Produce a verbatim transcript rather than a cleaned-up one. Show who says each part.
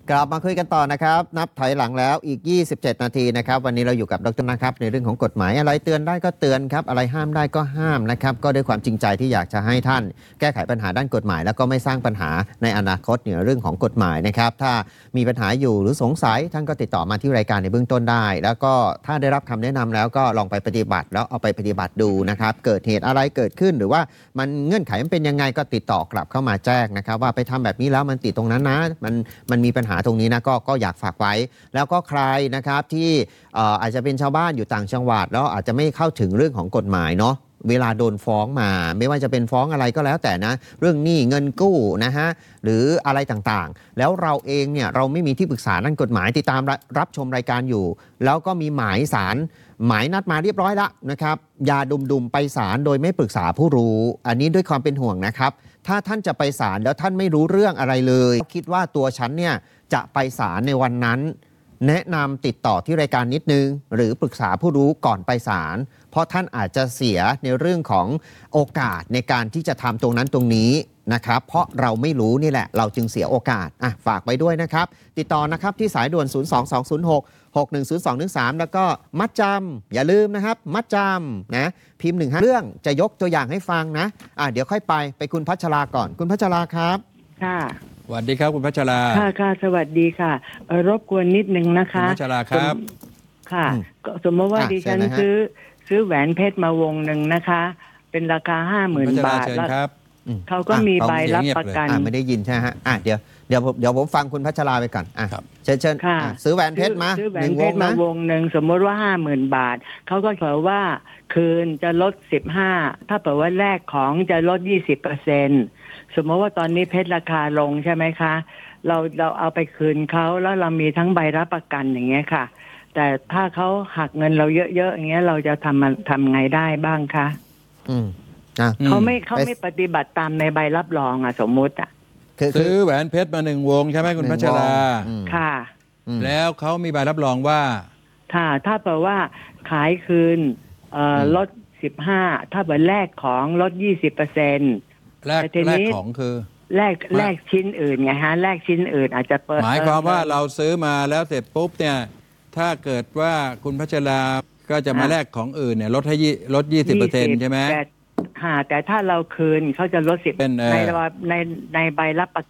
Speaker 1: กลับมาคุยกันต่อนะครับนับถอยหลังแล้วอีกยี่สิบเจ็ดนาทีนะครับวันนี้เราอยู่กับดรนะครับในเรื่องของกฎหมายอะไรเตือนได้ก็เตือนครับอะไรห้ามได้ก็ห้ามนะครับก็ด้วยความจริงใจที่อยากจะให้ท่านแก้ไขปัญหาด้านกฎหมายแล้วก็ไม่สร้างปัญหาในอนาคตเนี่ยเรื่องของกฎหมายนะครับถ้ามีปัญหาอยู่หรือสงสัยท่านก็ติดต่อมาที่รายการในเบื้องต้นได้แล้วก็ถ้าได้รับคำแนะนำแล้วก็ลองไปปฏิบัติแล้วเอาไปปฏิบัติดูนะครับเกิดเหตุอะไรเกิดขึ้นหรือว่ามันเงื่อนไขมันเป็นยังไงก็ติดต่อกลับเข้ามาแจ้งนะครับว่าไปทำแบบนี้แล้วมันติดตรงนั้นนะมันมันมีปัญหาตรงนี้นะก็ก็อยากฝากไว้แล้วก็ใครนะครับที่อาจจะเป็นชาวบ้านอยู่ต่างจังหวัดแล้วอาจจะไม่เข้าถึงเรื่องของกฎหมายเนาะเวลาโดนฟ้องมาไม่ว่าจะเป็นฟ้องอะไรก็แล้วแต่นะเรื่องหนี้เงินกู้นะฮะหรืออะไรต่างๆแล้วเราเองเนี่ยเราไม่มีที่ปรึกษาด้านกฎหมายติดตามรับชมรายการอยู่แล้วก็มีหมายศาลหมายนัดมาเรียบร้อยแล้วนะครับอย่าดุมๆไปศาลโดยไม่ปรึกษาผู้รู้อันนี้ด้วยความเป็นห่วงนะครับถ้าท่านจะไปศาลแล้วท่านไม่รู้เรื่องอะไรเลยคิดว่าตัวฉันเนี่ยจะไปศาลในวันนั้นแนะนำติดต่อที่รายการนิดนึงหรือปรึกษาผู้รู้ก่อนไปศาลเพราะท่านอาจจะเสียในเรื่องของโอกาสในการที่จะทำตรงนั้นตรงนี้นะครับเพราะเราไม่รู้นี่แหละเราจึงเสียโอกาสอ่ะฝากไว้ด้วยนะครับติดต่อนะครับที่สายด่วนศูนย์ สอง สอง ศูนย์ หก หก หนึ่ง ศูนย์ สอง หนึ่ง สามแล้วก็มัดจำอย่าลืมนะครับมัดจำนะพิมพ์หนึ่งห้าเรื่องจะยกตัวอย่างให้ฟังนะอ่ะเดี๋ยวค่อยไปไปคุณพัชราก่อนคุณพัชราครับ
Speaker 2: ค่ะ
Speaker 3: สวัสดีครับคุณพัชรา
Speaker 2: ค่ะค่ะสวัสดีค่ะเอ่อรบกวนนิดนึงนะคะ
Speaker 3: คุณพัชราครับ
Speaker 2: ค่ะสมมติว่าดิฉันซื้อซื้อแหวนเพชรมาวงหนึ่งนะคะเป็นราคาห้าหมื่นบาทแล้วเขาก็มีใบรับประกัน
Speaker 1: ไม่ได้ยินใช่ฮะอ่ะเดี๋ยวเดี๋ยวเดี๋ยวผมฟังคุณพัชราไปก่อนอ่ะเชิญเชิญซื้อแหวนเพชรมา
Speaker 2: ซื้อแหวนเพชรมาวงหนึ่งสมมติว่าห้าหมื่นบาทเขาก็บอกว่าคืนจะลดสิบห้าถ้าเปิดว่าแลกของจะลดยี่สิบเปอร์เซ็นต์สมมติว่าตอนนี้เพชรราคาลงใช่ไหมคะเราเราเอาไปคืนเขาแล้วเรามีทั้งใบรับประกันอย่างเงี้ยค่ะแต่ถ้าเขาหักเงินเราเยอะๆอย่างเงี้ยเราจะทำทำไงได้บ้างคะ
Speaker 1: อืม
Speaker 2: เขาไม่เขาไม่ปฏิบัติตามในใบรับรองอ่ะสมมุติอ่ะ
Speaker 3: ซื้อแหวนเพชรมาหนึ่งวงใช่ไหมคุณพัชรา
Speaker 2: ค่ะ
Speaker 3: แล้วเขามีใบรับรองว่า
Speaker 2: ถ้าถ้าแปลว่าขายคืนเอ่อลดสิบห้าถ้าเปิดแลกของลดยี่สิบเปอร์เซ็นต์
Speaker 3: แลกแลกของคือ
Speaker 2: แลกแลกชิ้นอื่นไงฮะแลกชิ้นอื่นอาจจะเปิด
Speaker 3: หมายความว่าเราซื้อมาแล้วเสร็จปุ๊บเนี่ยถ้าเกิดว่าคุณพัชราก็จะมาแลกของอื่นเนี่ยลดให้ลดยี่สิบเปอร์เซ็นต์ใช่ไหม
Speaker 2: ค่ะแต่ถ้าเราคืนเขาจะลดสิบในในในใบรับประ